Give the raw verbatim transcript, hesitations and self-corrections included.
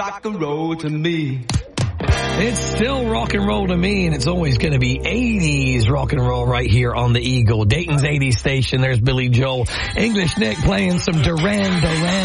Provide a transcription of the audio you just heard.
rock and roll to me. It's still rock and roll to me, and it's always going to be eighties rock and roll right here on the Eagle. Dayton's eighties station. There's Billy Joel. English Nick playing some Duran Duran.